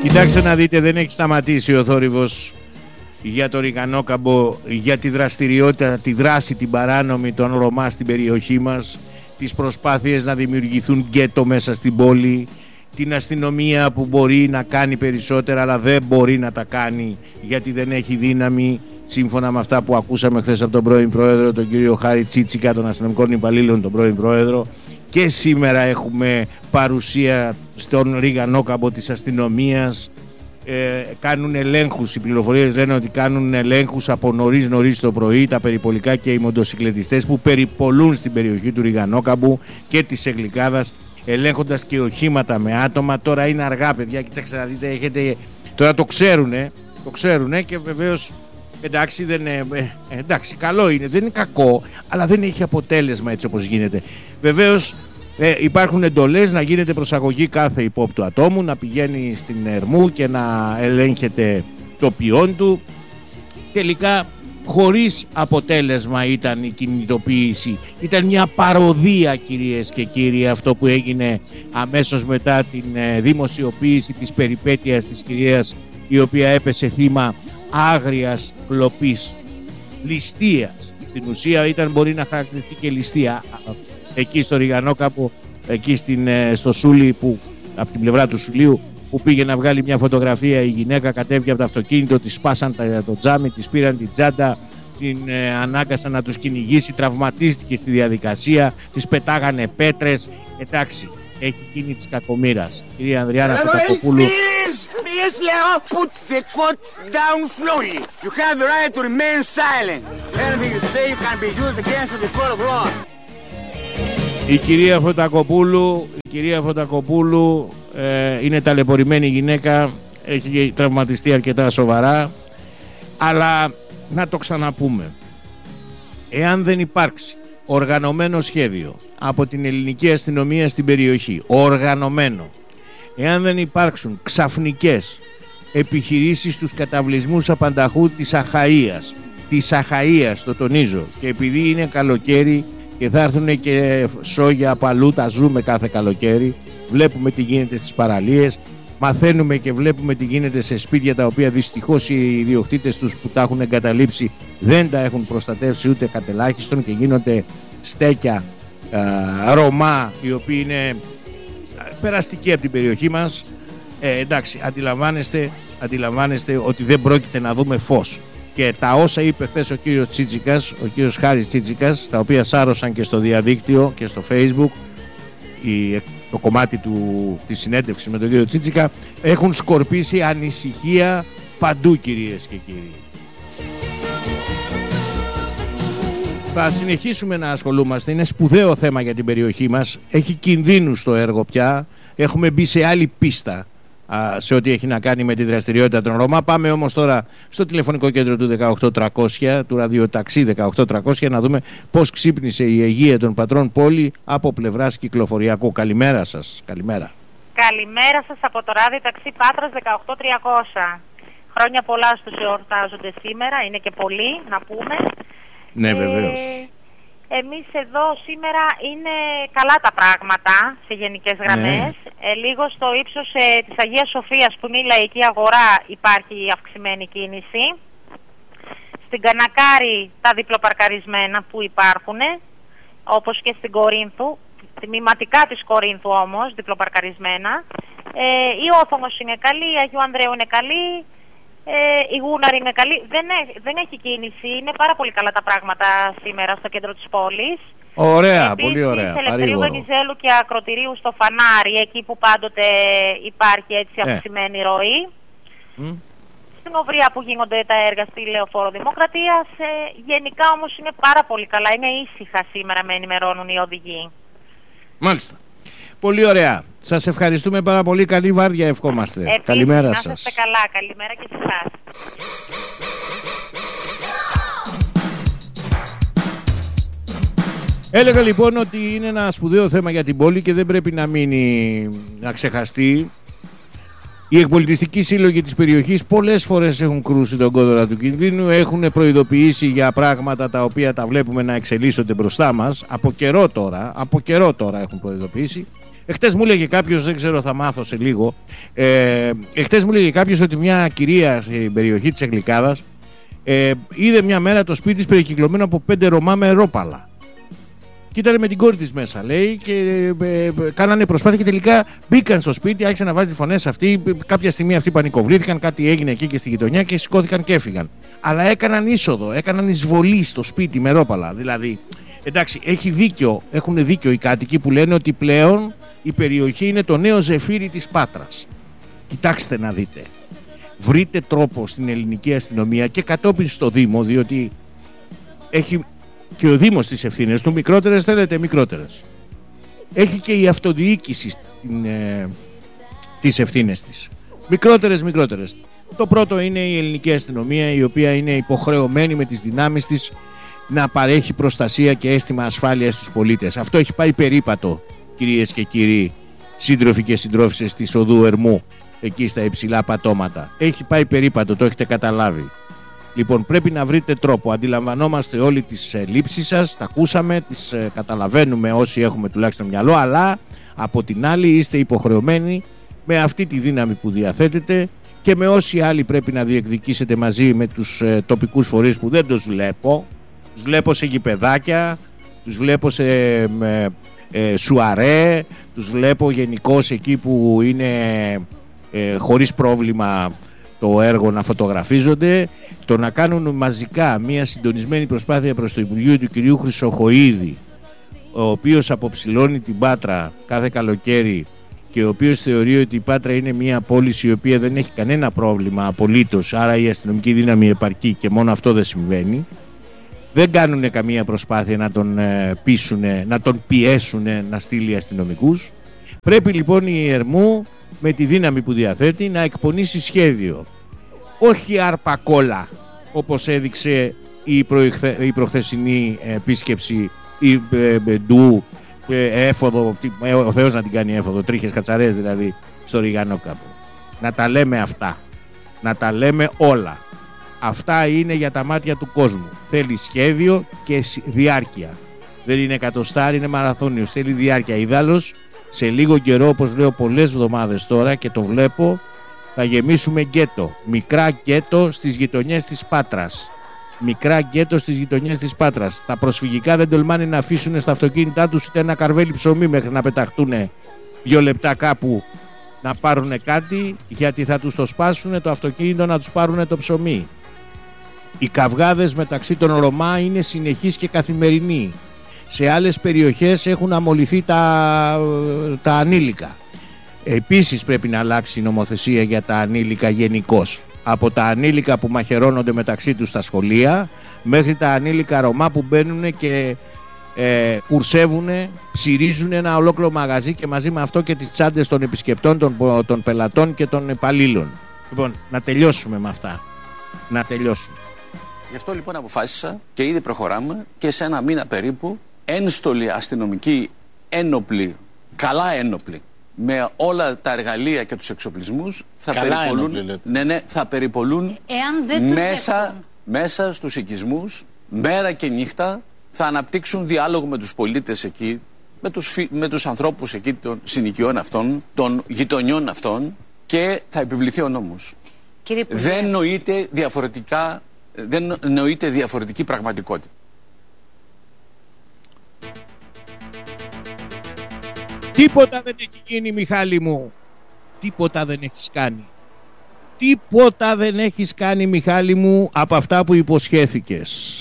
Κοιτάξτε να δείτε, δεν έχει σταματήσει ο θόρυβος για το Ριγανόκαμπο, για τη δραστηριότητα, τη δράση, την παράνομη των Ρωμά στην περιοχή μας, τις προσπάθειες να δημιουργηθούν γκέτο μέσα στην πόλη, την αστυνομία που μπορεί να κάνει περισσότερα αλλά δεν μπορεί να τα κάνει γιατί δεν έχει δύναμη, σύμφωνα με αυτά που ακούσαμε χθες από τον πρώην πρόεδρο, τον κύριο Χάρη Τσίτσικα, των αστυνομικών υπαλλήλων, τον πρώην πρόεδρο. Και σήμερα έχουμε παρουσία στον Ριγανόκαμπο της αστυνομίας. Κάνουν ελέγχους, οι πληροφορίες λένε ότι κάνουν ελέγχους από νωρίς το πρωί τα περιπολικά και οι μοτοσυκλετιστές που περιπολούν στην περιοχή του Ριγανόκαμπου και της Εγλικάδας, ελέγχοντας και οχήματα με άτομα. Τώρα είναι αργά, παιδιά, κοιτάξτε να δείτε, έχετε... τώρα το ξέρουνε και βεβαίως εντάξει, εντάξει, καλό είναι, δεν είναι κακό, αλλά δεν έχει αποτέλεσμα έτσι όπως γίνεται. Βεβαίως υπάρχουν εντολές να γίνεται προσαγωγή κάθε υπόπτου ατόμου, να πηγαίνει στην Ερμού και να ελέγχεται το ποιόν του. Τελικά χωρίς αποτέλεσμα ήταν η κινητοποίηση. Ήταν μια παροδία, κυρίες και κύριοι, αυτό που έγινε αμέσως μετά την δημοσιοποίηση της περιπέτειας της κυρίας, η οποία έπεσε θύμα άγριας κλοπής, ληστείας. Στην ουσία μπορεί να χαρακτηριστεί και ληστεία. Εκεί στο Ριγανόκαμπο, εκεί στο Σούλι, που, από την πλευρά του Σουλίου, που πήγε να βγάλει μια φωτογραφία η γυναίκα, κατέβηκε από το αυτοκίνητο, της σπάσαν το τζάμι, της πήραν την τσάντα, την ανάγκασαν να τους κυνηγήσει, τραυματίστηκε στη διαδικασία, της πετάγανε πέτρες. Εντάξει, έχει γίνει της κακομοίρας. Κυρία Ανδριάννα Φωτακοπούλου. Please, Leo, put the coat down slowly. You have the right to remain silent. Anything you say can be used against the court of law. Η κυρία Φωτακοπούλου είναι ταλαιπωρημένη γυναίκα, έχει τραυματιστεί αρκετά σοβαρά, αλλά να το ξαναπούμε, εάν δεν υπάρξει οργανωμένο σχέδιο από την ελληνική αστυνομία στην περιοχή, οργανωμένο, εάν δεν υπάρξουν ξαφνικές επιχειρήσεις στους καταβλισμούς απανταχού της Αχαΐας, το τονίζω, και επειδή είναι καλοκαίρι και θα έρθουν και σόγια από αλλού, τα ζούμε κάθε καλοκαίρι, βλέπουμε τι γίνεται στις παραλίες, μαθαίνουμε και βλέπουμε τι γίνεται σε σπίτια τα οποία δυστυχώς οι ιδιοκτήτες τους που τα έχουν εγκαταλείψει δεν τα έχουν προστατεύσει ούτε κατελάχιστον και γίνονται στέκια Ρωμά, οι οποίοι είναι περαστικοί από την περιοχή μας. Εντάξει, αντιλαμβάνεστε ότι δεν πρόκειται να δούμε φως. Και τα όσα είπε χθες ο κύριος Τσίτσικας, ο κύριος Χάρης Τσίτσικας, τα οποία σάρωσαν και στο διαδίκτυο και στο Facebook, το κομμάτι της συνέντευξης με τον κύριο Τσίτσικα, έχουν σκορπίσει ανησυχία παντού, κυρίες και κύριοι. Θα συνεχίσουμε να ασχολούμαστε, είναι σπουδαίο θέμα για την περιοχή μας, έχει κινδύνους το έργο πια, έχουμε μπει σε άλλη πίστα σε ό,τι έχει να κάνει με τη δραστηριότητα των Ρωμά. Πάμε όμως τώρα στο τηλεφωνικό κέντρο του 18300, του ραδιοταξί 18300, να δούμε πώς ξύπνησε η υγεία των πατρών πόλη από πλευράς κυκλοφοριακού. Καλημέρα σας. Καλημέρα. Καλημέρα σας από το ραδιοταξί Πάτρας 18300. Χρόνια πολλά στους εορτάζονται σήμερα, είναι και πολλοί να πούμε. Ναι, βεβαίως. Εμείς εδώ σήμερα είναι καλά τα πράγματα σε γενικές γραμμές. Ναι. Λίγο στο ύψος της Αγίας Σοφίας, που είναι η λαϊκή αγορά, υπάρχει αυξημένη κίνηση. Στην Κανακάρη τα διπλοπαρκαρισμένα που υπάρχουν, όπως και στην Κορίνθου, τμηματικά της Κορίνθου όμως, διπλοπαρκαρισμένα. Η Όθωμος είναι καλή, η Αγίου Ανδρέου είναι καλή. Η Γούναρη είναι καλή, δεν έχει κίνηση, είναι πάρα πολύ καλά τα πράγματα σήμερα στο κέντρο της πόλης. Ωραία, επίσης, πολύ ωραία. Ελευθερίου Βενιζέλου και Ακροτηρίου στο Φανάρι, εκεί που πάντοτε υπάρχει έτσι αυξημένη ροή. Στην Οvrία που γίνονται τα έργα στη Λεωφόρο Δημοκρατίας. Γενικά όμως είναι πάρα πολύ καλά, είναι ήσυχα σήμερα, με ενημερώνουν οι οδηγοί. Μάλιστα. Πολύ ωραία. Σας ευχαριστούμε πάρα πολύ. Καλή βάρδια ευχόμαστε. Επίσης, καλημέρα σας. Να είστε καλά. Καλημέρα και σε εσάς. Έλεγα λοιπόν ότι είναι ένα σπουδαίο θέμα για την πόλη και δεν πρέπει να μείνει να ξεχαστεί. Οι εκπολιτιστικοί σύλλογοι της περιοχής πολλές φορές έχουν κρούσει τον κόδωνα του κινδύνου, έχουν προειδοποιήσει για πράγματα τα οποία τα βλέπουμε να εξελίσσονται μπροστά μας. Από καιρό τώρα έχουν προειδοποιήσει. Εχθές μου έλεγε κάποιος, δεν ξέρω, θα μάθω σε λίγο. Εχθές μου έλεγε κάποιος ότι μια κυρία στην περιοχή της Αγγλικάδας είδε μια μέρα το σπίτι της περικυκλωμένο από 5 Ρωμά με ρόπαλα. Και ήταν με την κόρη της μέσα, λέει, και κάνανε προσπάθεια και τελικά μπήκαν στο σπίτι, άρχισαν να βάζει τις φωνές αυτοί. Κάποια στιγμή αυτοί πανικοβλήθηκαν, κάτι έγινε εκεί και στη γειτονιά και σηκώθηκαν και έφυγαν. Αλλά έκαναν είσοδο, έκαναν εισβολή στο σπίτι με ρόπαλα. Δηλαδή, εντάξει, έχουν δίκιο οι κάτοικοι που λένε ότι πλέον η περιοχή είναι το νέο Ζεφύρι της Πάτρας. Κοιτάξτε να δείτε. Βρείτε τρόπο στην ελληνική αστυνομία και κατόπιν στο Δήμο, διότι έχει και ο Δήμος τις ευθύνες του, μικρότερες θέλετε, μικρότερες. Έχει και η αυτοδιοίκηση τις ευθύνες της. Μικρότερες. Το πρώτο είναι η ελληνική αστυνομία, η οποία είναι υποχρεωμένη με τις δυνάμεις της να παρέχει προστασία και αίσθημα ασφάλειας στους πολίτες. Αυτό έχει πάει περίπατο, κυρίες και κύριοι, σύντροφοι και συντρόφισσες της οδού Ερμού, εκεί στα υψηλά πατώματα. Έχει πάει περίπατο, το έχετε καταλάβει. Λοιπόν, πρέπει να βρείτε τρόπο. Αντιλαμβανόμαστε όλοι τις λήψεις σας, τα ακούσαμε, τις καταλαβαίνουμε όσοι έχουμε τουλάχιστον μυαλό, αλλά από την άλλη είστε υποχρεωμένοι με αυτή τη δύναμη που διαθέτετε και με όσοι άλλοι πρέπει να διεκδικήσετε μαζί με τους τοπικούς φορείς που δεν τους βλέπω. Τους βλέπω σε γηπεδάκια, τους βλέπω σε σουαρέ, τους βλέπω γενικώς εκεί που είναι χωρίς πρόβλημα το έργο να φωτογραφίζονται. Το να κάνουν μαζικά μια συντονισμένη προσπάθεια προς το Υπουργείο του κυρίου Χρυσοχοΐδη, ο οποίος αποψηλώνει την Πάτρα κάθε καλοκαίρι και ο οποίος θεωρεί ότι η Πάτρα είναι μια πόλη η οποία δεν έχει κανένα πρόβλημα απολύτως, άρα η αστυνομική δύναμη επαρκεί και μόνο αυτό δεν συμβαίνει. Δεν κάνουν καμία προσπάθεια να τον πείσουν, να τον πιέσουν να στείλει αστυνομικούς. Πρέπει λοιπόν η Ερμού με τη δύναμη που διαθέτει να εκπονήσει σχέδιο. Όχι αρπακόλα, όπως έδειξε η προχθεσινή επίσκεψη του έφοδο, ο Θεός να την κάνει έφοδο, τρίχες κατσαρές δηλαδή, στο Ριγανόκαπο. Να τα λέμε αυτά, να τα λέμε όλα. Αυτά είναι για τα μάτια του κόσμου. Θέλει σχέδιο και διάρκεια. Δεν είναι εκατοστάρι, είναι μαραθώνιος. Θέλει διάρκεια. Ιδάλλως, σε λίγο καιρό, όπως λέω πολλές εβδομάδες τώρα και το βλέπω, θα γεμίσουμε γκέτο. Μικρά γκέτο στις γειτονιές της Πάτρας. Μικρά γκέτο στις γειτονιές της Πάτρας. Τα προσφυγικά δεν τολμάνε να αφήσουν στα αυτοκίνητά τους ούτε ένα καρβέλι ψωμί μέχρι να πεταχτούν 2 λεπτά κάπου να πάρουν κάτι, γιατί θα τους το σπάσουν το αυτοκίνητο να τους πάρουν το ψωμί. Οι καυγάδες μεταξύ των Ρωμά είναι συνεχείς και καθημερινοί. Σε άλλες περιοχές έχουν αμολυθεί τα ανήλικα. Επίσης πρέπει να αλλάξει η νομοθεσία για τα ανήλικα γενικώς. Από τα ανήλικα που μαχαιρώνονται μεταξύ τους στα σχολεία μέχρι τα ανήλικα Ρωμά που μπαίνουν και κουρσεύουν, ψηρίζουν ένα ολόκληρο μαγαζί και μαζί με αυτό και τις τσάντες των επισκεπτών, των πελατών και των υπαλλήλων. Λοιπόν, να τελειώσουμε με αυτά. Να τελειώσουμε. Γι' αυτό λοιπόν αποφάσισα και ήδη προχωράμε και σε ένα μήνα περίπου ένστολοι αστυνομικοί ένοπλοι, καλά ένοπλοι, με όλα τα εργαλεία και τους εξοπλισμούς θα περιπολούν, θα περιπολούν μέσα στους οικισμούς, μέρα και νύχτα, θα αναπτύξουν διάλογο με τους πολίτες εκεί, με τους ανθρώπους εκεί των συνοικιών αυτών, των γειτονιών αυτών και θα επιβληθεί ο νόμος. Δεν νοείται διαφορετική πραγματικότητα. Τίποτα δεν έχει γίνει, Μιχάλη μου. Τίποτα δεν έχεις κάνει. Τίποτα δεν έχεις κάνει, Μιχάλη μου, από αυτά που υποσχέθηκες.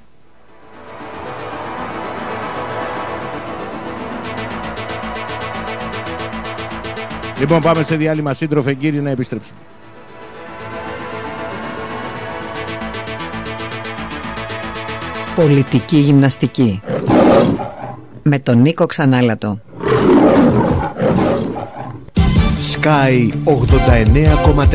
Λοιπόν, πάμε σε διάλειμμα, σύντροφε κύριε, να επιστρέψουμε. Πολιτική γυμναστική με τον Νίκο Ξανάλατο. Sky 89,4.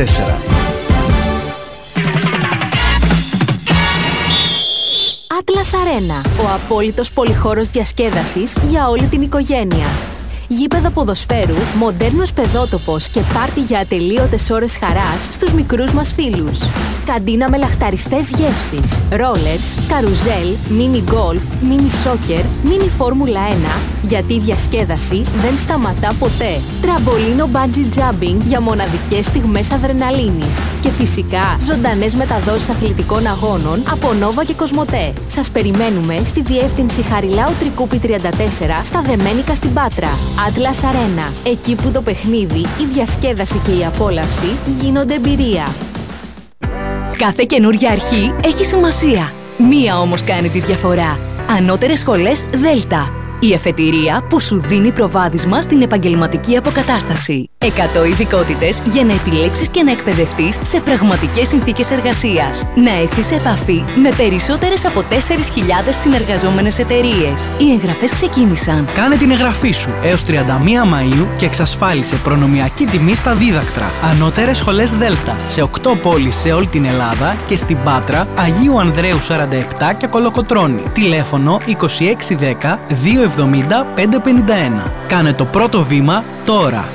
Atlas Arena, ο απόλυτος πολυχώρος διασκέδασης για όλη την οικογένεια. γήπεδα ποδοσφαίρου, μοντέρνος παιδότοπος και πάρτι για ατελείωτες ώρες χαράς στους μικρούς μας φίλους. Καντίνα με λαχταριστές γεύσεις, ρόλερς, καρουζέλ, μίνι γκολφ, μίνι σόκερ, μίνι φόρμουλα 1, γιατί η διασκέδαση δεν σταματά ποτέ. Τραμπολίνο bungee jumping για μοναδικές στιγμές αδρεναλίνης. Και φυσικά ζωντανές μεταδόσεις αθλητικών αγώνων από Νόβα και Κοσμοτέ. Σας περιμένουμε στη διεύθυνση Χαριλάου Τρικούπη 34 στα Δεμένικα στην Πάτρα. Atlas Arena. Εκεί που το παιχνίδι, η διασκέδαση και η απόλαυση γίνονται εμπειρία. Κάθε καινούργια αρχή έχει σημασία. Μία όμως κάνει τη διαφορά. Ανώτερες σχολές Δέλτα. Η εφετηρία που σου δίνει προβάδισμα στην επαγγελματική αποκατάσταση. 100 ειδικότητες για να επιλέξεις και να εκπαιδευτείς σε πραγματικές συνθήκες εργασίας. Να έρθεις σε επαφή με περισσότερες από 4.000 συνεργαζόμενες εταιρείες. Οι εγγραφές ξεκίνησαν. Κάνε την εγγραφή σου έως 31 Μαΐου και εξασφάλισε προνομιακή τιμή στα δίδακτρα. Ανώτερες σχολές Δέλτα σε 8 πόλεις σε όλη την Ελλάδα και στην Πάτρα, Αγίου Ανδρέου 47 και Κολοκοτρώνη. Τηλέφωνο 2610 270 551. Κάνε το πρώτο βήμα τώρα.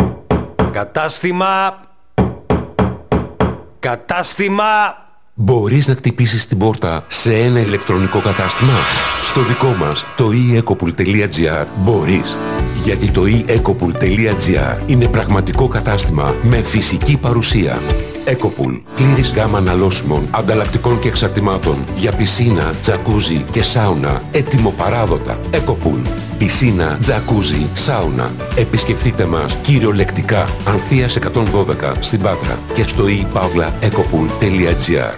Κατάστημα. Μπορείς να χτυπήσεις την πόρτα σε ένα ηλεκτρονικό κατάστημα? Στο δικό μας, το eEcopool.gr, μπορείς. Γιατί το eEcopool.gr είναι πραγματικό κατάστημα με φυσική παρουσία. Ecopool. Πλήρης γάμα αναλώσιμων, ανταλλακτικών και εξαρτημάτων για πισίνα, τζακούζι και σάουνα. Έτοιμο παράδοτα. Ecopool. Πισίνα, τζακούζι, σάουνα. Επισκεφτείτε μας κυριολεκτικά Ανθείας 112 στην Πάτρα και στο ePavlaEcopool.gr.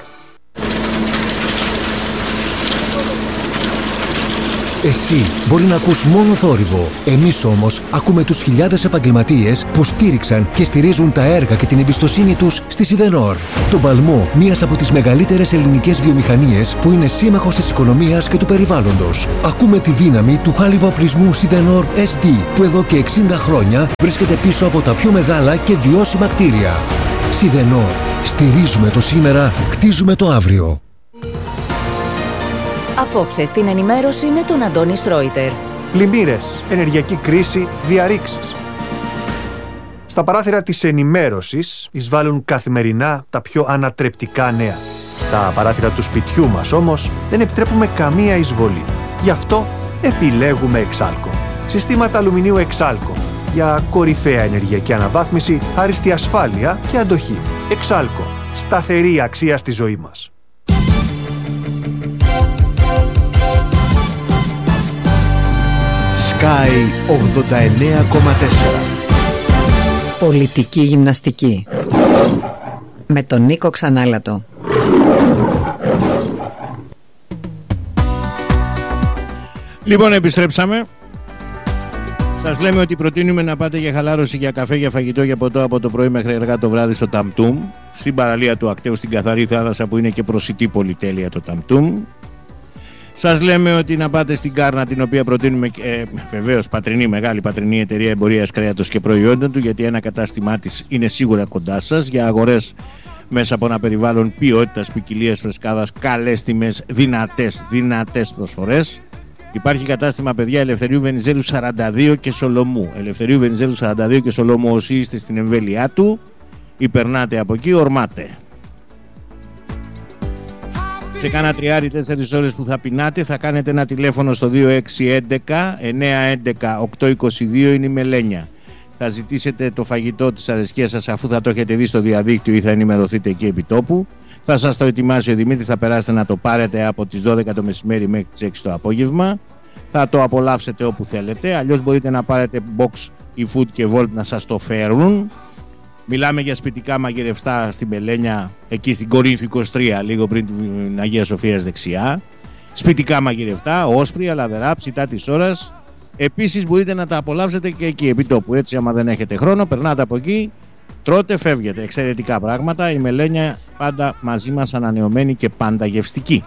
Εσύ μπορεί να ακούς μόνο θόρυβο. Εμείς όμως ακούμε τους χιλιάδες επαγγελματίες που στήριξαν και στηρίζουν τα έργα και την εμπιστοσύνη τους στη Σιδενόρ. Τον παλμό μιας από τις μεγαλύτερες ελληνικές βιομηχανίες που είναι σύμμαχος της οικονομίας και του περιβάλλοντος. Ακούμε τη δύναμη του χάλιβα-οπλισμού Σιδενόρ SD που εδώ και 60 χρόνια βρίσκεται πίσω από τα πιο μεγάλα και βιώσιμα κτίρια. Σιδενόρ. Στηρίζουμε το σήμερα, χτίζουμε το αύριο. Απόψε στην ενημέρωση με τον Αντώνη Σρόιτερ. Πλημμύρες, ενεργειακή κρίση, διαρρήξεις. Στα παράθυρα της ενημέρωσης εισβάλλουν καθημερινά τα πιο ανατρεπτικά νέα. Στα παράθυρα του σπιτιού μας όμως δεν επιτρέπουμε καμία εισβολή. Γι' αυτό επιλέγουμε Εξάλκο. Συστήματα αλουμινίου Εξάλκο για κορυφαία ενεργειακή αναβάθμιση, άριστη ασφάλεια και αντοχή. Εξάλκο. Σταθερή αξία στη ζωή μας. Sky 89,4. Πολιτική γυμναστική με τον Νίκο Ξανάλατο. Λοιπόν, επιστρέψαμε. Σας λέμε ότι προτείνουμε να πάτε για χαλάρωση, για καφέ, για φαγητό, για ποτό από το πρωί μέχρι αργά το βράδυ στο Ταμτούμ, στην παραλία του Ακταίου, στην καθαρή θάλασσα που είναι και προσιτή πολυτέλεια το Ταμτούμ. Σας λέμε ότι να πάτε στην Κάρνα, την οποία προτείνουμε βεβαίως πατρινή, μεγάλη πατρινή εταιρεία εμπορίας κρέατος και προϊόντων του, γιατί ένα κατάστημά της είναι σίγουρα κοντά σας για αγορές μέσα από ένα περιβάλλον ποιότητας, ποικιλίας, φρεσκάδας, καλές τιμές, δυνατές προσφορές. Υπάρχει κατάστημα, παιδιά, Ελευθερίου Βενιζέλου 42 και Σολομού. Ελευθερίου Βενιζέλου 42 και Σολομού. Όσοι είστε στην εμβέλειά του ή περνάτε από εκεί, ορμάτε. Σε κάνα 3-4 ώρες που θα πεινάτε, θα κάνετε ένα τηλέφωνο στο 2611-911-822, είναι η Μελένια. Θα ζητήσετε το φαγητό της αρεσκίας σας, αφού θα το έχετε δει στο διαδίκτυο ή θα ενημερωθείτε εκεί επί τόπου. Θα σας το ετοιμάσει ο Δημήτρης, θα περάσετε να το πάρετε από τις 12 το μεσημέρι μέχρι τις 6 το απόγευμα. Θα το απολαύσετε όπου θέλετε, αλλιώς μπορείτε να πάρετε box ή food και volt να σας το φέρουν. Μιλάμε για σπιτικά μαγειρευτά στην Μελένια, εκεί στην Κορίνθου 23, λίγο πριν την Αγία Σοφίας δεξιά. Σπιτικά μαγειρευτά, όσπρια, λαδερά, ψητά της ώρας. Επίσης μπορείτε να τα απολαύσετε και εκεί επί τόπου. Έτσι, άμα δεν έχετε χρόνο, περνάτε από εκεί, τρώτε, φεύγετε. Εξαιρετικά πράγματα. Η Μελένια πάντα μαζί μας, ανανεωμένη και πάντα γευστική.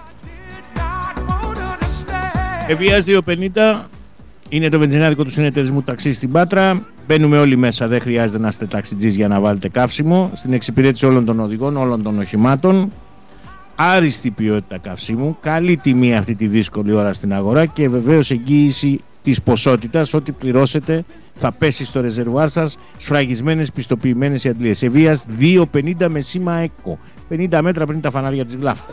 Ευβοίας 250 είναι το βενζινάδικο του συνεταιρισμού ταξί στην Πάτρα. Μπαίνουμε όλοι μέσα, δεν χρειάζεται να είστε ταξιτζής για να βάλετε καύσιμο. Στην εξυπηρέτηση όλων των οδηγών, όλων των οχημάτων. Άριστη ποιότητα καυσίμου, καλή τιμή αυτή τη δύσκολη ώρα στην αγορά και βεβαίως εγγύηση της ποσότητας, ό,τι πληρώσετε θα πέσει στο ρεζερβουάρ σας, σφραγισμένες πιστοποιημένες οι αντλίες. Ευβοίας 2,50 με σήμα ΕΚΟ, 50 μέτρα πριν τα φανάρια της Γλάφκο.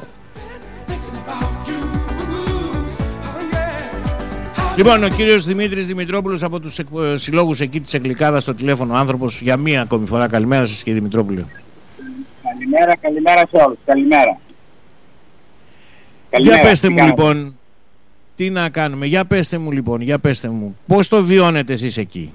Λοιπόν, ο κύριος Δημήτρης Δημητρόπουλος από τους συλλόγους εκεί της Εγκλικάδας στο τηλέφωνο, άνθρωπος, για μία ακόμη φορά. Καλημέρα σας, κύριε Δημητρόπουλε. Καλημέρα σε όλους. Καλημέρα. Για πέστε μου λοιπόν, τι να κάνουμε, για πέστε μου, πώς το βιώνετε εσείς εκεί?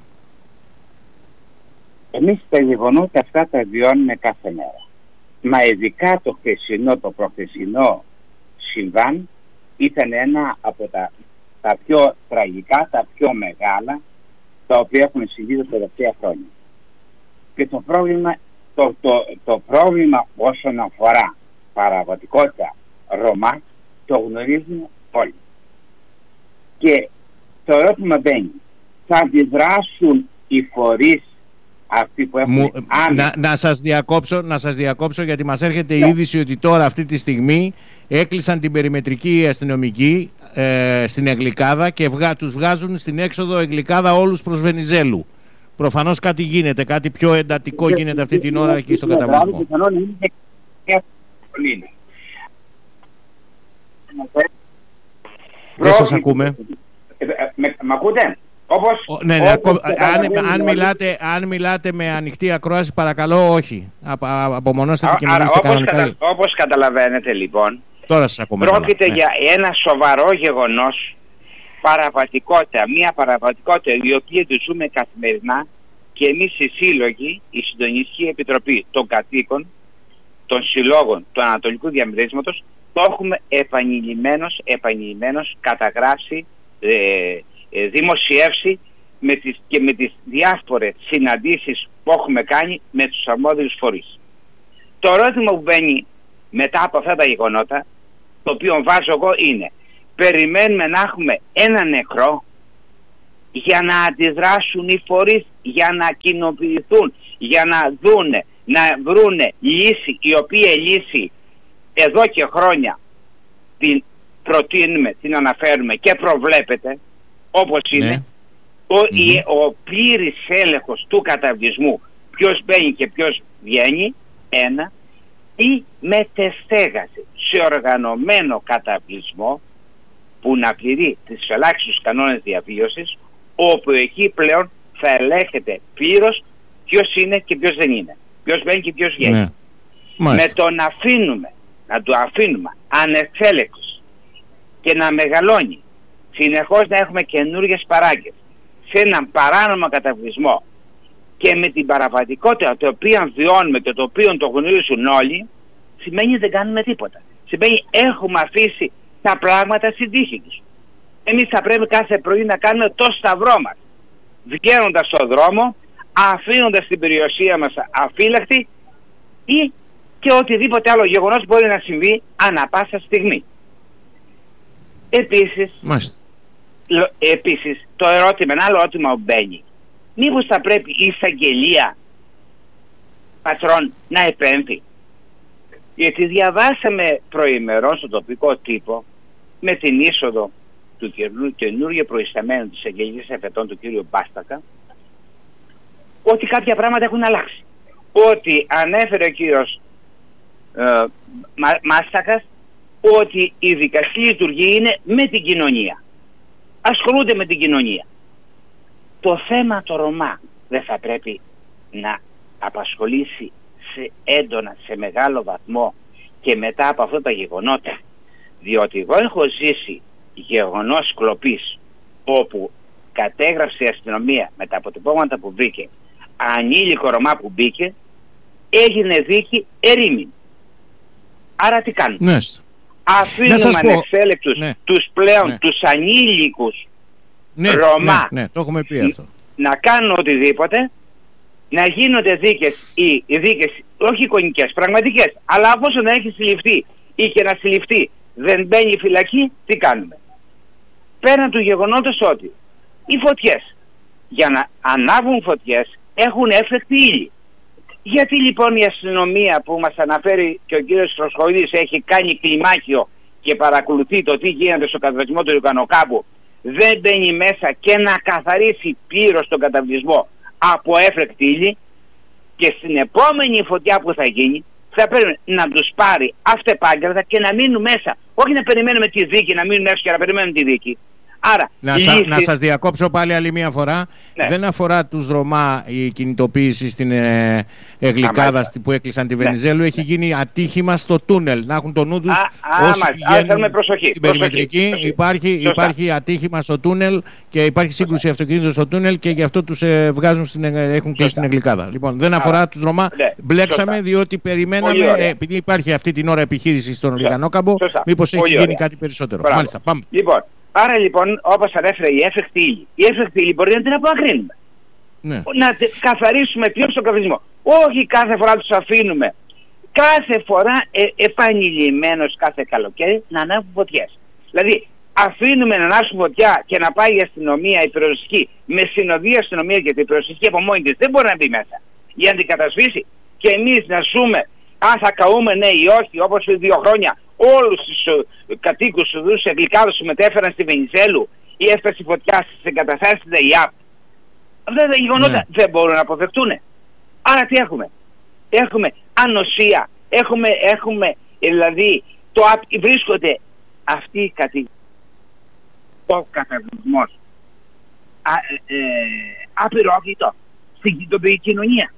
Εμείς τα γεγονότα αυτά τα βιώνουμε κάθε μέρα. Μα ειδικά το προχθεσινό συμβάν ήταν ένα από τα πιο τραγικά, τα πιο μεγάλα, τα οποία έχουν συμβεί τα τελευταία χρόνια. Και το πρόβλημα όσον αφορά παραβατικότητα Ρωμά το γνωρίζουμε όλοι. Και το ερώτημα μπαίνει, θα αντιδράσουν οι φορείς αυτοί που έχουν να σας διακόψω γιατί μας έρχεται η είδηση ότι τώρα αυτή τη στιγμή έκλεισαν την περιμετρική αστυνομική στην Εγκλικάδα και τους βγάζουν στην έξοδο Εγκλικάδα όλους προς Βενιζέλου. Προφανώς κάτι γίνεται, κάτι πιο εντατικό γίνεται αυτή την ώρα εκεί στο καταβλισμό. Δεν σας ακούμε. Μ' ακούτε? Αν μιλάτε με ανοιχτή ακρόαση, παρακαλώ όχι. Απομονώστε και μιλήστε κανονικά. Όπως καταλαβαίνετε λοιπόν, τώρα σας ακούμε. Πρόκειται για ένα σοβαρό γεγονός, παραβατικότητα. Μια παραβατικότητα η οποία τη ζούμε καθημερινά και εμείς οι σύλλογοι, η Συντονιστική Επιτροπή των Κατοίκων, των Συλλόγων του Ανατολικού Διαμερίσματος, το έχουμε επανειλημμένως καταγράψει, δημοσιεύσει και με τις διάφορες συναντήσεις που έχουμε κάνει με τους αρμόδιους φορείς. Το ερώτημα που μπαίνει μετά από αυτά τα γεγονότα, το οποίο βάζω εγώ, είναι περιμένουμε να έχουμε ένα νεκρό για να αντιδράσουν οι φορείς, για να κοινοποιηθούν, για να δούνε, να βρούνε λύση, η οποία λύση εδώ και χρόνια την προτείνουμε, την αναφέρουμε και προβλέπεται όπως είναι, ο πλήρης έλεγχος του καταβλισμού, ποιος μπαίνει και ποιος βγαίνει, ένα, ή μετεστέγαση σε οργανωμένο καταβλισμό που να πληρεί τις ελάχιστους κανόνες διαβίωσης, όπου εκεί πλέον θα ελέγχεται πλήρως ποιος είναι και ποιος δεν είναι, ποιος μπαίνει και ποιος βγαίνει. Με το να το αφήνουμε ανεξέλεγκτος και να μεγαλώνει, συνεχώς να έχουμε καινούργιες παράγκες σε έναν παράνομο καταβλισμό και με την παραβατικότητα το οποίο βιώνουμε και το οποίο το γνωρίζουν όλοι, σημαίνει δεν κάνουμε τίποτα. Σημαίνει έχουμε αφήσει τα πράγματα στην τύχη τους. Εμείς θα πρέπει κάθε πρωί να κάνουμε το σταυρό μας, βγαίνοντας στον δρόμο, αφήνοντας την περιουσία μας αφύλακτη ή και οτιδήποτε άλλο γεγονός μπορεί να συμβεί ανά πάσα στιγμή. Επίσης το ερώτημα, ένα άλλο ερώτημα που μπαίνει, μήπως θα πρέπει η εισαγγελία πατρών να επέμβει? Γιατί διαβάσαμε προημερών στο τοπικό τύπο με την είσοδο του καινούργιου προϊσταμένου της Αγγελικής Εφετών του κ. Μπάστακα ότι κάποια πράγματα έχουν αλλάξει. Ότι ανέφερε ο κύριος Μάστακας ότι η δικαστική λειτουργία είναι με την κοινωνία. Ασχολούνται με την κοινωνία. Το θέμα το Ρωμά δεν θα πρέπει να απασχολήσει έντονα, σε μεγάλο βαθμό και μετά από αυτά τα γεγονότα? Διότι εγώ έχω ζήσει γεγονός κλοπής όπου κατέγραψε η αστυνομία με τα αποτυπώματα που βρήκε ανήλικο Ρωμά που μπήκε, έγινε δίκη ερήμην. Άρα τι κάνουμε? Αφήνουμε ανεξέλεκτους τους πλέον τους ανήλικους Ρωμά το έχουμε πει αυτό, να κάνουν οτιδήποτε, να γίνονται δίκες ή δίκες όχι εικονικές, πραγματικές, αλλά αφού να έχει συλληφθεί ή και να συλληφθεί δεν μπαίνει φυλακή, τι κάνουμε? Πέραν του γεγονότος ότι οι φωτιές, για να ανάβουν φωτιές, έχουν έφεκτη ύλη. Γιατί λοιπόν η αστυνομία που μας αναφέρει και ο κύριος Φροσχοίδης έχει κάνει κλιμάκιο και παρακολουθεί το τι γίνεται στο καταβλισμό του Λουκανοκάμπου, δεν μπαίνει μέσα και να καθαρίσει πλήρως τον καταβλισμό από έφρεκτη ύλη, και στην επόμενη φωτιά που θα γίνει θα πρέπει να τους πάρει αυτεπάγγελτα και να μείνουν μέσα. Όχι να περιμένουμε τη δίκη, να μείνουν μέσα και να περιμένουμε τη δίκη. Άρα, να σας διακόψω πάλι άλλη μια φορά. Ναι. Δεν αφορά τους Ρωμά η κινητοποίηση στην Γλυκάδα που έκλεισαν τη Βενιζέλου. Ναι. Έχει γίνει ατύχημα στο τούνελ. Να έχουν το νου τους όσοι πηγαίνουν στην περιμετρική. Υπάρχει ατύχημα στο τούνελ και υπάρχει σύγκρουση αυτοκινήτων στο τούνελ και γι' αυτό τους έχουν κλείσει την Γλυκάδα. Λοιπόν, δεν αφορά τους Ρωμά. Ναι. Μπλέξαμε διότι περιμέναμε, επειδή υπάρχει αυτή την ώρα επιχείρηση στον Λιγανόκαμπο, μήπως έχει γίνει κάτι περισσότερο. Μάλιστα, πάμε. Άρα λοιπόν, όπως ανέφερε η έφεκτη ύλη, η έφεκτη ύλη μπορεί να την απομακρύνουμε. Ναι. Να καθαρίσουμε πλήρως τον καυλισμό. Όχι κάθε φορά τους αφήνουμε. Κάθε φορά επανειλημμένος κάθε καλοκαίρι να ανάβουν φωτιές. Δηλαδή αφήνουμε να ανάσουν φωτιά και να πάει η αστυνομία, η πυροσβεστική, με συνοδεία αστυνομία, γιατί η πυροσβεστική από μόνη της δεν μπορεί να μπει μέσα για να την κατασβήσει, και εμείς να ζούμε αν θα καούμε ναι ή όχι, όπως πριν 2 χρόνια. Όλους τους κατοίκους του Δούσου Γλυκάδος που μετέφεραν στη Βενιζέλου ή έφτασε φωτιά στις εγκαταστάσεις της ΔΕΙΑΠ. Αυτά τα γεγονότα δεν μπορούν να αποδεχτούν. Άρα τι έχουμε? Έχουμε ανοσία, έχουμε δηλαδή βρίσκονται αυτοί οι κατοίκοι, ο καταβλισμός απειρόκλητο στην τοπική κοινωνία.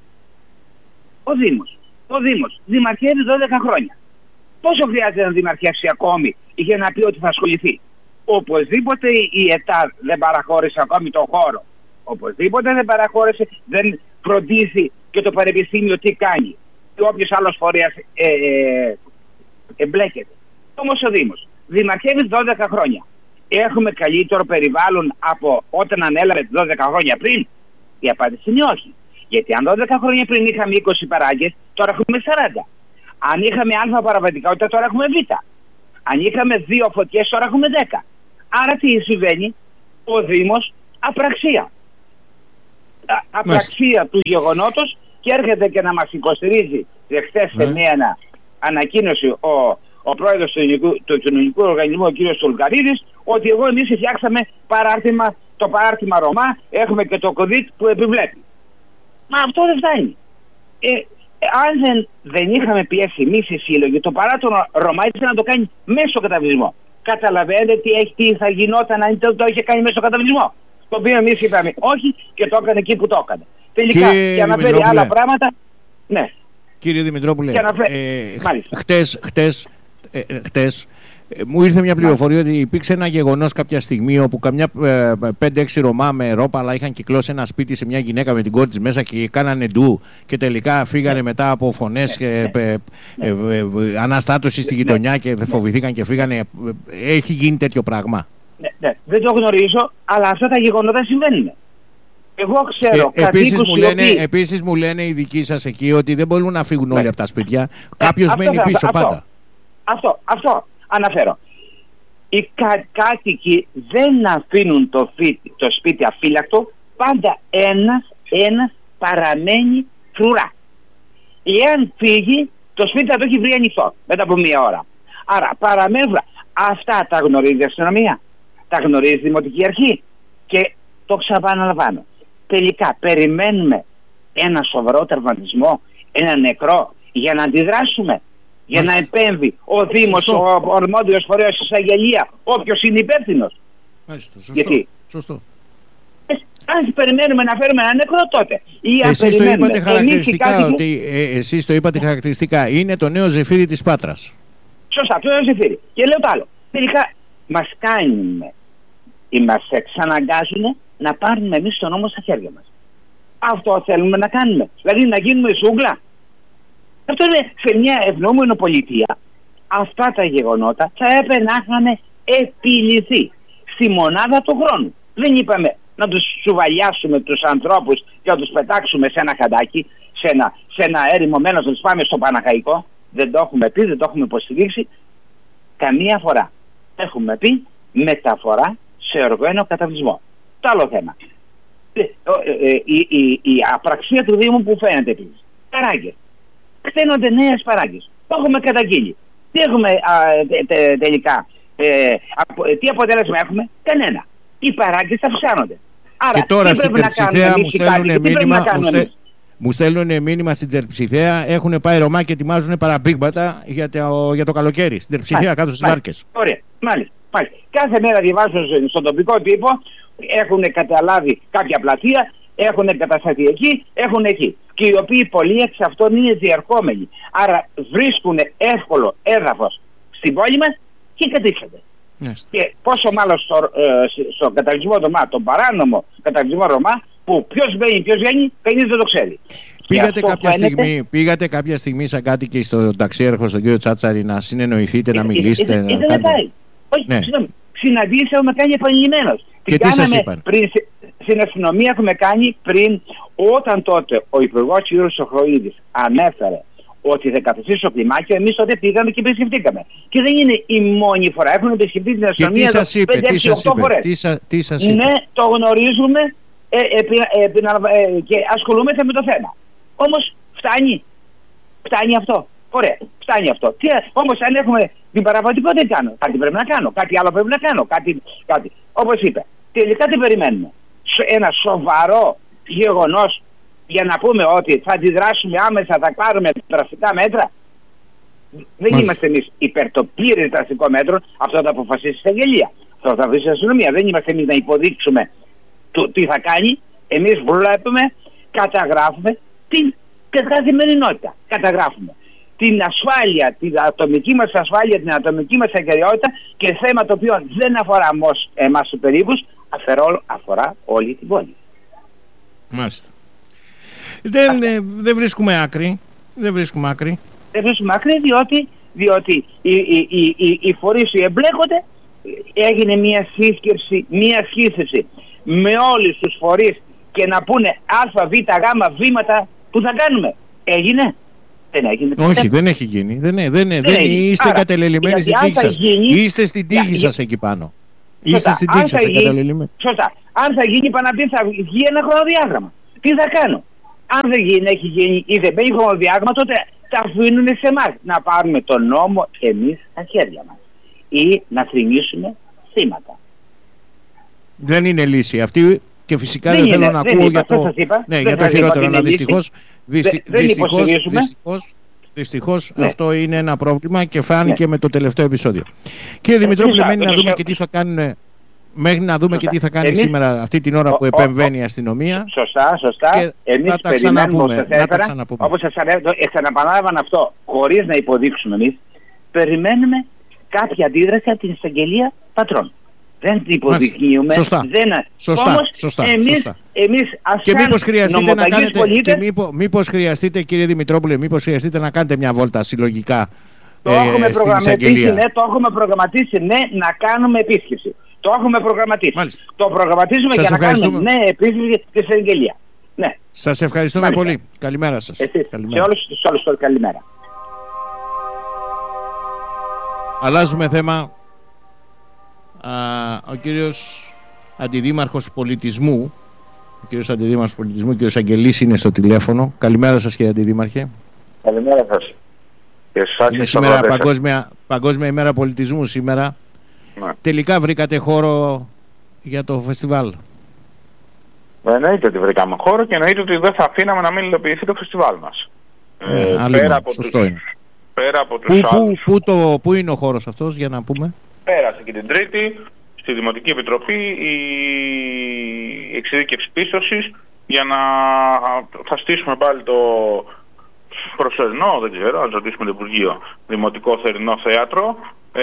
Ο Δήμος δημαρχεύει 12 χρόνια. Πόσο χρειάζεται να δημαρχεύσει ακόμη για να πει ότι θα ασχοληθεί? Οπωσδήποτε η ΕΤΑΔ δεν παραχώρησε ακόμη τον χώρο. Οπωσδήποτε δεν παραχώρησε, δεν φροντίζει και το πανεπιστήμιο τι κάνει. Και όποιος άλλος φορέας εμπλέκεται. Όμως ο Δήμος δημαρχεύει 12 χρόνια. Έχουμε καλύτερο περιβάλλον από όταν ανέλαβε 12 χρόνια πριν? Η απάντηση είναι όχι. Γιατί αν 12 χρόνια πριν είχαμε 20 παράγκες, τώρα έχουμε 40. Αν είχαμε α παραβατικότητα, τώρα έχουμε β. Αν είχαμε 2 φωτιές, τώρα έχουμε 10. Άρα τι συμβαίνει? Ο Δήμος απραξία. Απραξία του γεγονότος, και έρχεται και να μας υποστηρίζει. Χθες σε μια ανακοίνωση ο πρόεδρος του κοινωνικού οργανισμού, ο κ. Στολκαρίδης, ότι εμείς φτιάξαμε το παράρτημα Ρωμά, έχουμε και το κωδίκ που επιβλέπει. Μα αυτό δεν φτάνει. Αν δεν είχαμε πιέσει εμείς οι σύλλογοι, το παράρτημα Ρωμά ήθελε να το κάνει μέσω καταβλισμό. Καταλαβαίνετε τι θα γινόταν αν το είχε κάνει μέσω καταβλισμό? Το οποίο εμείς είπαμε όχι και το έκανε εκεί που το έκανε. Τελικά, για να φέρει άλλα πράγματα. Ναι. Κύριε Δημητρόπουλε, χτες μου ήρθε μια πληροφορία ότι υπήρξε ένα γεγονός κάποια στιγμή όπου καμιά 5-6 Ρωμά με ρόπαλα είχαν κυκλώσει ένα σπίτι σε μια γυναίκα με την κόρη της μέσα και κάνανε ντου και τελικά φύγανε μετά από φωνές και αναστάτωση στη γειτονιά και φοβηθήκαν και φύγανε. Έχει γίνει τέτοιο πράγμα? Ναι. Δεν το γνωρίζω, αλλά αυτά τα γεγονότα συμβαίνουν. Εγώ ξέρω επίσης μου λένε οι δικοί σας εκεί ότι δεν μπορούν να φύγουν όλοι από τα σπίτια. Κάποιος μένει πίσω πάντα. Αυτό αναφέρω. Οι κάτοικοι δεν αφήνουν το σπίτι αφύλακτο. Πάντα ένας παραμένει φρουρά. Εάν φύγει, το σπίτι θα το έχει βρει ανοιχτό μετά από 1 ώρα. Άρα παραμένει. Αυτά τα γνωρίζει η αστυνομία, τα γνωρίζει η Δημοτική Αρχή. Και το ξαναπαναλαμβάνω. Τελικά περιμένουμε ένα σοβαρό τραυματισμό, ένα νεκρό, για να αντιδράσουμε, για να επέμβει ο Δήμος, ο αρμόδιος φορέας, η εισαγγελία, όποιος είναι υπεύθυνος. Γιατί? Σωστό. Αν περιμένουμε να φέρουμε ένα νεκρό, τότε. Εσείς το είπατε χαρακτηριστικά, εσείς το είπατε χαρακτηριστικά. Είναι το νέο ζεφύρι της Πάτρας. Σωστά, το νέο ζεφύρι. Και λέω το άλλο. Τελικά μας εξαναγκάζουν να πάρουμε εμείς τον νόμο στα χέρια μας. Αυτό θέλουμε να κάνουμε. Δηλαδή να γίνουμε ζούγκλα. Αυτό είναι σε μια ευνόμενη πολιτεία. Αυτά τα γεγονότα θα έπρεπε να είχαν επιλυθεί στη μονάδα του χρόνου. Δεν είπαμε να τους σουβαλιάσουμε τους ανθρώπους και να τους πετάξουμε σε ένα χαντάκι, σε ένα έρημο μένος, να τους πάμε στο Παναχαϊκό. Δεν το έχουμε πει, δεν το έχουμε υποστηρίξει. Καμία φορά. Έχουμε πει μεταφορά σε οργανωμένο καταβλισμό. Το άλλο θέμα. Η απραξία του Δήμου που φαίνεται επίσης. Παράγκες. Χτένονται νέες παράγκες. Το έχουμε καταγγείλει. Τι έχουμε τελικά? Τι αποτέλεσμα έχουμε? Κανένα. οι παράγκες αυξάνονται. Άρα, και τώρα στην Τερψιθέα μου στέλνουν μήνυμα στην Τερψιθέα, έχουν πάει Ρωμά και ετοιμάζουν παραπήγματα για το καλοκαίρι. Στην Τερψιθέα κάτω στις βάρκες. Ωραία, μάλιστα. Κάθε μέρα διαβάζω στον τοπικό τύπο, έχουν καταλάβει κάποια πλατεία, έχουν εγκατασταθεί εκεί, έχουν εκεί. Και οι οποίοι πολλοί εξ αυτών είναι διερχόμενοι. Άρα βρίσκουν εύκολο έδαφος στην πόλη μας και κατήξονται. Και πόσο μάλλον στο καταβλισμό Ρωμά, τον παράνομο καταβλισμό Ρωμά, που ποιος μπαίνει, ποιος βγαίνει, κανείς δεν το ξέρει. Πήγατε κάποια στιγμή σαν κάτι και στον ταξιέρχο, στον κύριο Τσάτσαρη, να συνεννοηθείτε, να μιλήσετε? Δεν πάει. Όχι, συναντήσεις έχουμε κάνει επανειλημμένως. Και τι σας είπαν? Στην αστυνομία έχουμε κάνει πριν, όταν τότε ο Υπουργός κ. Σοχροίδης ανέφερε ότι θα καθιστεί στο κλιμάκιο, εμείς τότε πήγαμε και επισκεφτήκαμε. Και δεν είναι η μόνη φορά. Έχουν επισκεφτεί την αστυνομία 5-6-8 φορές. Τι σας είπε? Ναι, το γνωρίζουμε και ασχολούμαστε με το θέμα. Όμως φτάνει αυτό. Ωραία, φτάνει αυτό. Όμως αν έχουμε την παραβατικότητα, τι κάνω? Κάτι πρέπει να κάνω, κάτι άλλο πρέπει να κάνω. Κάτι. Όπως είπε, τελικά τι περιμένουμε? Ένα σοβαρό γεγονός για να πούμε ότι θα αντιδράσουμε άμεσα, θα πάρουμε δραστικά μέτρα? Δεν είμαστε εμείς υπέρ το πλήρες δραστικό μέτρο, αυτό θα αποφασίσει η εισαγγελία. Αυτό θα αποφασίσει η αστυνομία. Δεν είμαστε εμείς να υποδείξουμε τι θα κάνει. Εμείς βλέπουμε, καταγράφουμε την καθημερινότητα. Καταγράφουμε την ασφάλεια, την ατομική μας ασφάλεια, την ατομική μας ακεραιότητα και θέμα το οποίο δεν αφορά εμάς τους περίπους, αφορά όλη την πόλη. Μάλιστα. Δεν βρίσκουμε άκρη. Δεν βρίσκουμε άκρη διότι οι φορείς οι εμπλέκονται, έγινε μια σύσκεψη με όλους τους φορείς και να πούνε α, β, γ, βήματα που θα κάνουμε. Έγινε? Δεν έγινε. Όχι, δεν έχει γίνει. Δεν είστε κατελελειμμένοι στην τύχη σας. Είστε στην τύχη σας εκεί πάνω. Είστε στην τύχη σας κατελελειμμένοι. Σωστά. Αν θα γίνει Παναπή, θα βγει ένα χρονοδιάγραμμα. Τι θα κάνω? Αν δεν έχει γίνει ή δεν μπαίνει χρονοδιάγραμμα, τότε τα αφήνουν σε εμάς να πάρουμε τον νόμο εμείς στα χέρια μας ή να θρηνήσουμε θύματα. Δεν είναι λύση αυτή και φυσικά δεν θέλω να ακούω για το χειρότερο. Αλλά δυστυχώς αυτό είναι ένα πρόβλημα και φάνηκε με το τελευταίο επεισόδιο. Κύριε Δημητρόπουλε, μένει να δούμε και τι θα κάνουν. Μέχρι να δούμε και τι θα κάνει σήμερα αυτή την ώρα που επεμβαίνει η αστυνομία. Σωστά. Εμείς περιμένουμε, όπως σας επαναλάβαν αυτό, χωρίς να υποδείξουμε εμείς, περιμένουμε κάποια αντίδραση από την εισαγγελία πατρών. Δεν την υποδεικνύουμε. Σωστά. Εμείς και μήπως χρειαστείτε, κύριε Δημητρόπουλε, να κάνετε μια βόλτα συλλογικά στην εισαγγελία? Το έχουμε προγραμματίσει, να κάνουμε επίσκεψη. Το έχουμε προγραμματίσει. Μάλιστα. Το προγραμματίζουμε για να κάνουμε επίσκεψη στη εισαγγελία. Ναι. Σας ευχαριστούμε πολύ. Καλημέρα σας. Σε όλους τους άλλους καλημέρα. Αλλάζουμε θέμα. Ο κύριος Αντιδήμαρχος Πολιτισμού, κύριος Αγγελής είναι στο τηλέφωνο. Καλημέρα σας, κύριε Αντιδήμαρχε. Καλημέρα σας. Είναι σήμερα Παγκόσμια ημέρα πολιτισμού σήμερα. Ναι. Τελικά βρήκατε χώρο για το φεστιβάλ? Εννοείται ότι βρήκαμε χώρο και εννοείται ότι δεν θα αφήναμε να μην υλοποιηθεί το φεστιβάλ μας. Πέρα από τους άλλους. Πού είναι ο χώρος αυτός, για να πούμε? Πέρασε και την Τρίτη στη Δημοτική Επιτροπή η εξειδίκευση πίστοσης για να θα στήσουμε πάλι το προσωρινό, δεν ξέρω, αν ρωτήσουμε το Υπουργείο, Δημοτικό Θερινό Θέατρο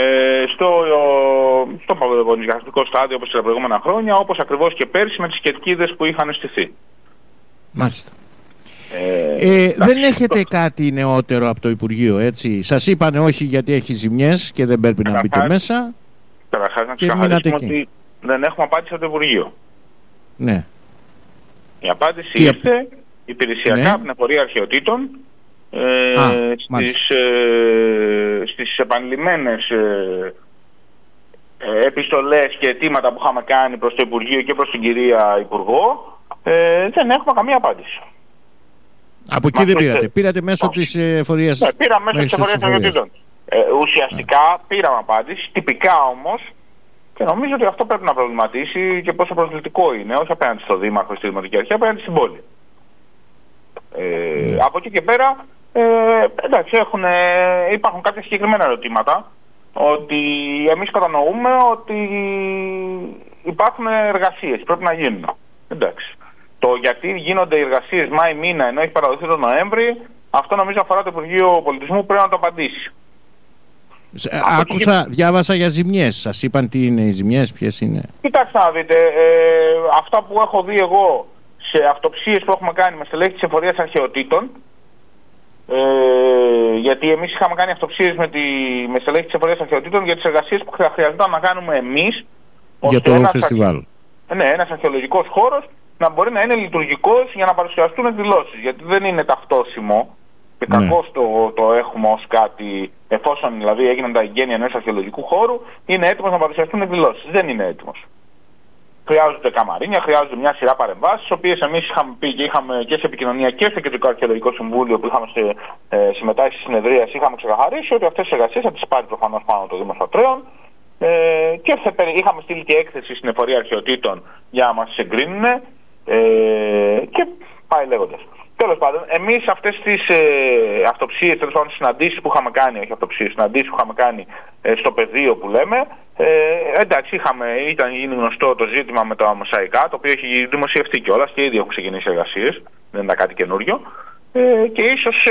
στο παγωνιαστικό στάδιο όπως τα προηγούμενα χρόνια, όπως ακριβώς και πέρσι με τις κερκίδες που είχαν στηθεί. Μάλιστα. Δεν έχετε κάτι νεότερο από το Υπουργείο, έτσι? Σας είπανε όχι γιατί έχει ζημιές και δεν πρέπει να μπείτε μέσα. Καταρχάς να ξεκαθαρίσουμε ότι δεν έχουμε απάντηση από το Υπουργείο. Ναι. Η απάντηση ήρθε υπηρεσιακά από την Απορία Αρχαιοτήτων στις επανειλημμένες επιστολές και αιτήματα που είχαμε κάνει προς το Υπουργείο και προς την κυρία Υπουργό. Δεν έχουμε καμία απάντηση. Από εκεί δεν πήρατε? Πήρατε μέσω της εφορίας? Ναι, πήραμε μέσω της εφορίας των αρχαιοτήτων. Ουσιαστικά πήραμε απάντηση, τυπικά όμως Και νομίζω ότι αυτό πρέπει να προβληματίσει και πόσο προσβλητικό είναι, όχι απέναντι στο Δήμαρχο, στη Δημοτική Αρχή, απέναντι στην πόλη. Από εκεί και πέρα, εντάξει, υπάρχουν κάποια συγκεκριμένα ερωτήματα, ότι εμείς κατανοούμε ότι υπάρχουν εργασίες, πρέπει να γίνουν. Εντάξει. Το γιατί γίνονται οι εργασίες Μάη μήνα ενώ έχει παραδοθεί τον Νοέμβρη, αυτό νομίζω αφορά το Υπουργείο Πολιτισμού, πρέπει να το απαντήσει. Άκουσα, διάβασα για ζημιές. Σας είπαν τι είναι οι ζημιές, ποιες είναι? Κοιτάξτε να δείτε, αυτά που έχω δει εγώ σε αυτοψίες που έχουμε κάνει με στελέχη της Εφορίας Αρχαιοτήτων, γιατί εμείς είχαμε κάνει αυτοψίες με στελέχη της Εφορίας Αρχαιοτήτων για τις εργασίες που χρειαζόταν να κάνουμε εμείς, για το φεστιβάλ. Ναι, ένας αρχαιολογικός χώρος να μπορεί να είναι λειτουργικός για να παρουσιαστούν εκδηλώσεις. Γιατί δεν είναι ταυτόσιμο και κακώς το έχουμε ως κάτι, εφόσον δηλαδή έγιναν τα εγγένεια ενός αρχαιολογικού χώρου, είναι έτοιμος να παρουσιαστούν εκδηλώσεις. Δεν είναι έτοιμος. Χρειάζονται καμαρίνια, χρειάζονται μια σειρά παρεμβάσεις, τις οποίες εμείς είχαμε πει και είχαμε και σε επικοινωνία και στο Κεντρικό Αρχαιολογικό Συμβούλιο που είχαμε συμμετάσχει στη συνεδρίαση, είχαμε ξεκαθαρίσει ότι αυτές τις εργασίες θα τις πάρει προφανώς πάνω το Δήμο Πατρέων. Και είχαμε στείλει και έκθεση στην Εφορία Αρχαιοτήτων για να μας εγκρίνουν και πάει λέγοντας. Τέλος πάντων, εμείς αυτές τις αυτοψίες, τέλος πάντων συναντήσεις που είχαμε κάνει, όχι αυτοψίες, συναντήσεις που είχαμε κάνει στο πεδίο που λέμε, εντάξει, ήταν γίνει γνωστό το ζήτημα με τα μοσαϊκά, το οποίο έχει δημοσιευτεί κιόλας και ήδη έχουν ξεκινήσει εργασίες, δεν είναι κάτι καινούριο. Και ίσως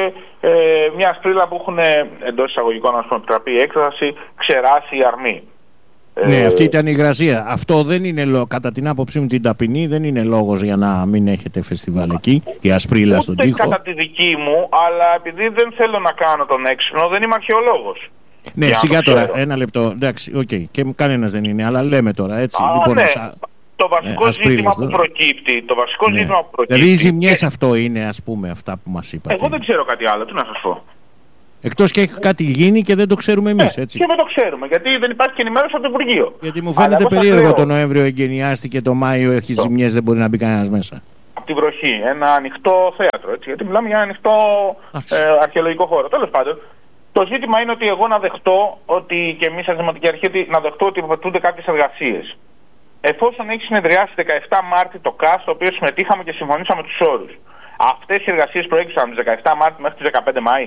μια σπρίλα που έχουν εντός εισαγωγικών, να επιτραπεί η έκφραση, ξεράσει η αρμή. Ναι, αυτή ήταν η υγρασία. Αυτό δεν είναι, κατά την άποψή μου την ταπεινή, δεν είναι λόγος για να μην έχετε φεστιβάλ εκεί, η ασπρίλα στον τοίχο. Κατά τη δική μου, αλλά επειδή δεν θέλω να κάνω τον έξυπνο, δεν είμαι αρχαιολόγος. Ναι, σιγά τώρα, ένα λεπτό, εντάξει, okay, και κανένας δεν είναι, αλλά λέμε τώρα, έτσι. Λοιπόν, ναι. Το βασικό ζήτημα που προκύπτει, Δηλαδή οι ζημιές αυτό είναι, ας πούμε, αυτά που μας είπατε. Εγώ δεν ξέρω κάτι άλλο, τι να σας πω. Εκτός και έχει κάτι γίνει και δεν το ξέρουμε εμείς, έτσι. Και δεν το ξέρουμε, γιατί δεν υπάρχει και ενημέρωση από το Υπουργείο. Γιατί μου φαίνεται περίεργο το Νοέμβριο εγκαινιάστηκε, το Μάιο έχει ζημιές, δεν μπορεί να μπει κανένας μέσα. Από την βροχή, ένα ανοιχτό θέατρο, έτσι, γιατί μιλάμε για ένα ανοιχτό αρχαιολογικό χώρο. Τέλος πάντων, το ζήτημα είναι ότι εγώ να δεχτώ ότι και εμείς als Δημοτική Αρχή να δεχτώ ότι απαιτούνται κάποιες εργασίες. Εφόσον έχει συνεδριάσει 17 Μάρτη το ΚΑΣ, στο οποίο συμμετείχαμε και συμφωνήσαμε τους όρους, αυτές οι εργασίες προέκυψαν τις 17 Μάρτη μέχρι τις 15 Μάη.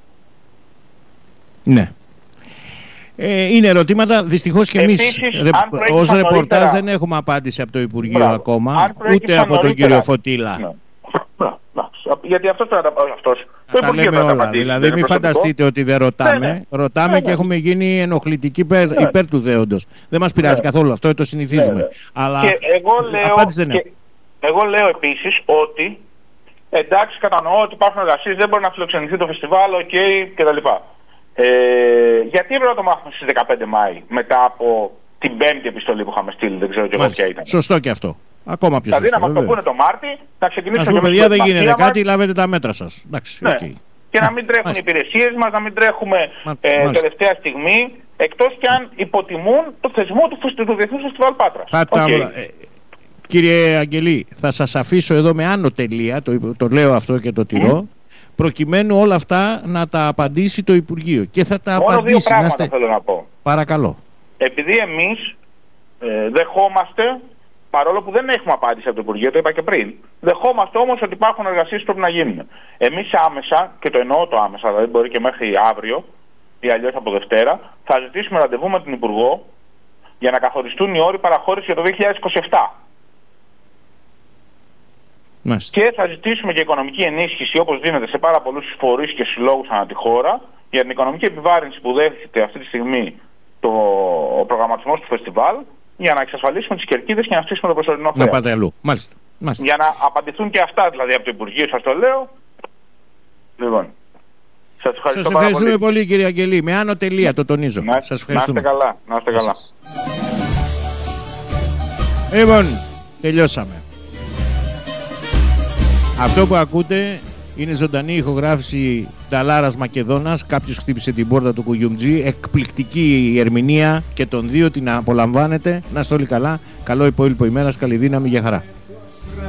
Ναι. Είναι ερωτήματα, δυστυχώς και εμείς ως ρεπορτάζ δεν έχουμε απάντηση από το Υπουργείο ακόμα, ούτε από τον κύριο Φωτήλα. Ναι. Γιατί αυτός πρέπει να τα τα λέμε όλα. Δηλαδή μην φανταστείτε ότι δεν ρωτάμε. Ρωτάμε και έχουμε γίνει ενοχλητικοί υπέρ του δέοντος. Δεν μας πειράζει καθόλου αυτό, το συνηθίζουμε. Αλλά απάντηση δεν είναι. Εγώ λέω επίσης ότι εντάξει, κατανοώ ότι υπάρχουν εργασίες, δεν μπορεί να φιλοξενηθεί το φεστιβάλ, οκ, κτλ. Γιατί έπρεπε να το μάθουμε στις 15 Μάη μετά από την 5η επιστολή που είχαμε στείλει, δεν ξέρω και εγώ ποια ήταν. Σωστό και αυτό. Ακόμα πιο δηλαδή να μας το πούνε το Μάρτι, να ξεκινήσουμε. Να πούμε, παιδιά, δεν γίνεται κάτι, λάβετε τα μέτρα σας. Εντάξει, ναι. Και να μην τρέχουν οι υπηρεσίες μας, να μην τρέχουμε τελευταία στιγμή, εκτός και αν υποτιμούν το θεσμό του Διεθνούς Φεστιβάλ Πάτρας. Κύριε Αγγελή, θα σας αφήσω εδώ με άνω τελεία, το λέω αυτό και το τηρώ, προκειμένου όλα αυτά να τα απαντήσει το Υπουργείο. Και θα τα μόνο απαντήσει. Δύο πράγματα θέλω να πω. Παρακαλώ. Επειδή εμείς δεχόμαστε, παρόλο που δεν έχουμε απάντηση από το Υπουργείο, το είπα και πριν, δεχόμαστε όμως ότι υπάρχουν εργασίες που πρέπει να γίνουν. Εμείς άμεσα, και το εννοώ το άμεσα, δηλαδή μπορεί και μέχρι αύριο ή αλλιώς από Δευτέρα, θα ζητήσουμε ραντεβού με τον Υπουργό για να καθοριστούν οι όροι παραχώρησης για το 2027. Μάλιστα. Και θα ζητήσουμε και οικονομική ενίσχυση, όπως δίνεται σε πάρα πολλούς φορείς και συλλόγους ανά τη χώρα, για την οικονομική επιβάρυνση που δέχεται αυτή τη στιγμή ο προγραμματισμός του φεστιβάλ, για να εξασφαλίσουμε τις κερκίδες και να στήσουμε το προσωρινό θέατρο. Να πάτε αλλού. Μάλιστα. Για να απαντηθούν και αυτά δηλαδή από το Υπουργείο, σας το λέω. Λοιπόν. Σας ευχαριστούμε πολύ κύριε Αγγελή. Με άνω τελεία το τονίζω. Σας ευχαριστούμε. Να είστε καλά. Λοιπόν, τελειώσαμε. Αυτό που ακούτε είναι ζωντανή ηχογράφηση Νταλάρας Μακεδόνας. Κάποιος χτύπησε την πόρτα του Κουγιουμτζή. Εκπληκτική η ερμηνεία και των δύο την απολαμβάνετε. Να είστε όλοι καλά. Καλό υπόλοιπο ημέρας. Καλή δύναμη. Γεια χαρά.